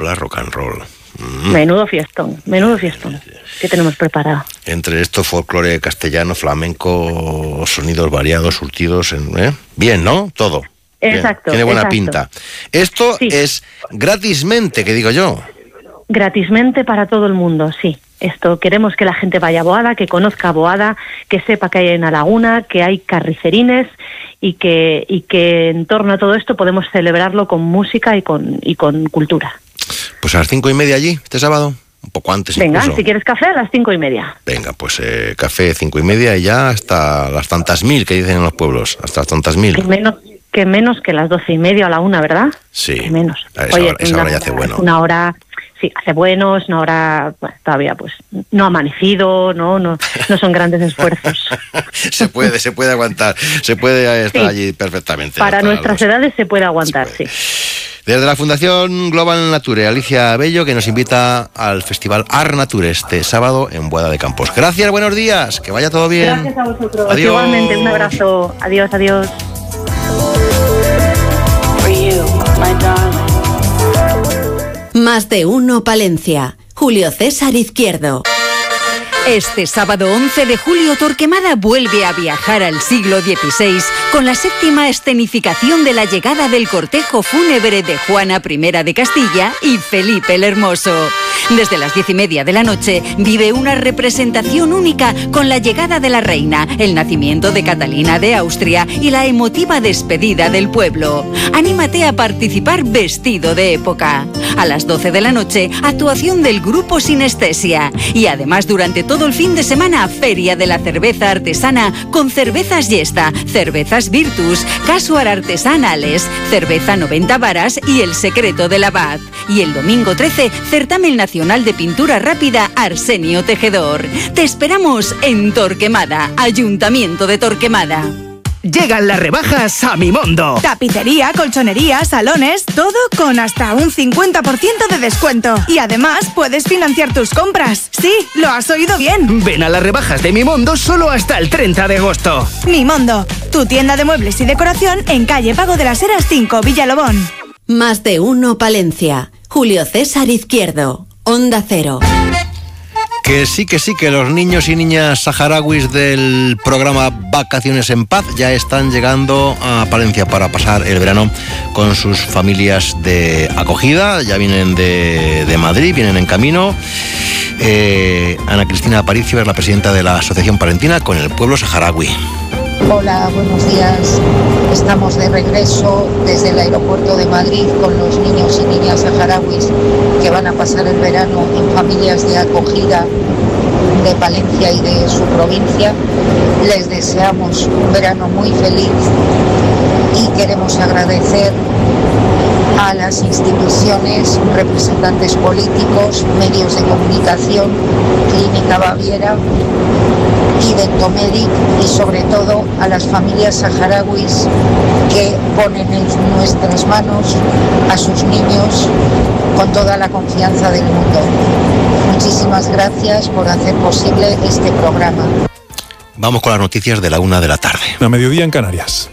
copla, rock and roll. Menudo fiestón que tenemos preparado. Entre esto, folclore castellano, flamenco, sonidos variados, surtidos, bien, ¿no? Todo. Exacto. Bien. Tiene buena pinta. Esto es gratismente, que digo yo. Gratismente para todo el mundo, sí. Esto queremos que la gente vaya a Boada, que conozca Boada, que sepa que hay una laguna, que hay carricerines y que en torno a todo esto podemos celebrarlo con música y con cultura. Pues a las 5:30 allí, este sábado, un poco antes. Venga, incluso. Si quieres café, a las 5:30. Venga, pues café 5:30 y ya hasta las tantas mil que dicen en los pueblos, hasta las tantas mil. Que menos que las 12:30 o la 1, ¿verdad? Sí. Que menos. Esa hora ya hace bueno. Una hora, sí, hace bueno, es una hora, bueno, todavía pues no ha amanecido, no son grandes esfuerzos. se puede aguantar, se puede estar allí perfectamente. Para nuestras edades se puede aguantar, sí. Desde la Fundación Global Nature, Alicia Bello, que nos invita al Festival Art Nature este sábado en Boada de Campos. Gracias, buenos días, que vaya todo bien. Gracias a vosotros. Adiós. Igualmente, un abrazo. Adiós. Más de uno Palencia. Julio César Izquierdo. Este sábado 11 de julio, Torquemada vuelve a viajar al siglo XVI con la 7ª escenificación de la llegada del cortejo fúnebre de Juana I de Castilla y Felipe el Hermoso. Desde las 10:30 de la noche vive una representación única con la llegada de la reina, el nacimiento de Catalina de Austria y la emotiva despedida del pueblo. Anímate a participar vestido de época. A las 12 de la noche, actuación del grupo Sinestesia. Y además, durante todo el fin de semana, Feria de la Cerveza Artesana con cervezas Yesta, cervezas Virtus, Casuar Artesanales, cerveza 90 varas y el secreto del abad. Y el domingo 13, certamen nacional de pintura rápida Arsenio Tejedor. Te esperamos en Torquemada, Ayuntamiento de Torquemada. Llegan las rebajas a Mimondo. Tapicería, colchonería, salones, todo con hasta un 50% de descuento. Y además puedes financiar tus compras. Sí, lo has oído bien. Ven a las rebajas de Mimondo solo hasta el 30 de agosto. Mimondo, tu tienda de muebles y decoración en calle Pago de las Heras 5, Villalobón. Más de uno Palencia. Julio César Izquierdo. Onda Cero. Que sí, que los niños y niñas saharauis del programa Vacaciones en Paz ya están llegando a Palencia para pasar el verano con sus familias de acogida. Ya vienen de Madrid, vienen en camino. Ana Cristina Aparicio es la presidenta de la Asociación Palentina con el pueblo saharaui. Hola, buenos días. Estamos de regreso desde el aeropuerto de Madrid con los niños y niñas saharauis que van a pasar el verano en familias de acogida de Palencia y de su provincia. Les deseamos un verano muy feliz y queremos agradecer a las instituciones, representantes políticos, medios de comunicación, Clínica Baviera y Dentomedic, y sobre todo a las familias saharauis que ponen en nuestras manos a sus niños con toda la confianza del mundo. Muchísimas gracias por hacer posible este programa. Vamos con las noticias de la 1 de la tarde. A mediodía en Canarias.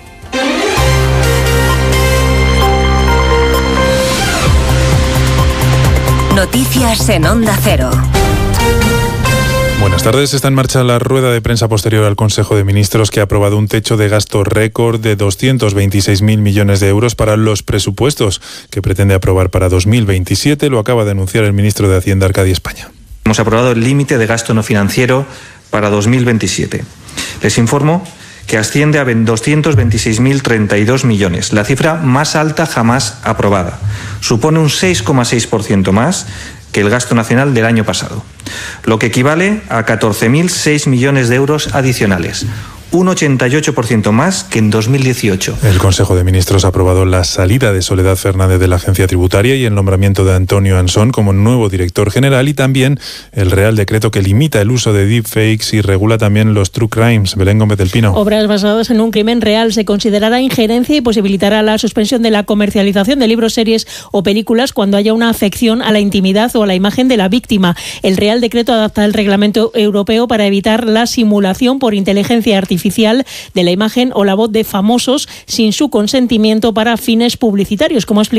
Noticias en Onda Cero. Buenas tardes. Está en marcha la rueda de prensa posterior al Consejo de Ministros, que ha aprobado un techo de gasto récord de 226.000 millones de euros para los presupuestos que pretende aprobar para 2027. Lo acaba de anunciar el ministro de Hacienda, Arcadi España. Hemos aprobado el límite de gasto no financiero para 2027. Les informo que asciende a 226.032 millones, la cifra más alta jamás aprobada. Supone un 6,6% más que el gasto nacional del año pasado, lo que equivale a 14.006 millones de euros adicionales, un 88% más que en 2018. El Consejo de Ministros ha aprobado la salida de Soledad Fernández de la Agencia Tributaria y el nombramiento de Antonio Ansón como nuevo director general, y también el Real Decreto que limita el uso de deepfakes y regula también los true crimes. Belén Gómez del Pino. Obras basadas en un crimen real se considerará injerencia y posibilitará la suspensión de la comercialización de libros, series o películas cuando haya una afección a la intimidad o a la imagen de la víctima. El Real Decreto adapta el reglamento europeo para evitar la simulación por inteligencia artificial de la imagen o la voz de famosos sin su consentimiento para fines publicitarios, como ha explicado